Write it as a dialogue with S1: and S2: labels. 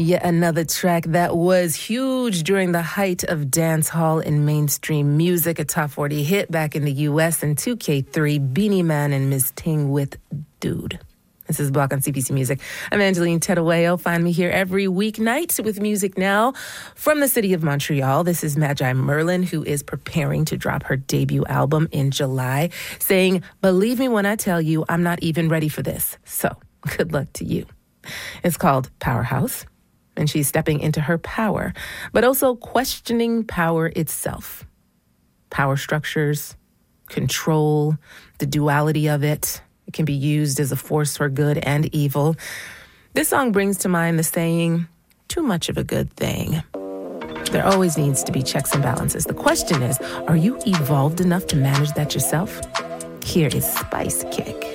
S1: Yet another track that was huge during the height of dance hall and mainstream music, a top 40 hit back in the U.S. in 2K3, Beanie Man and Ms. Ting with Dude. This is Block on CPC Music. I'm Angeline Terueo. Find me here every weeknight with Music Now from the city of Montreal. This is Magi Merlin, who is preparing to drop her debut album in July, saying, "Believe me when I tell you, I'm not even ready for this. So, good luck to you." It's called Powerhouse, and she's stepping into her power, but also questioning power itself. Power structures, control, the duality of it. It can be used as a force for good and evil. This song brings to mind the saying, too much of a good thing. There always needs to be checks and balances. The question is, are you evolved enough to manage that yourself? Here is Spice Kick.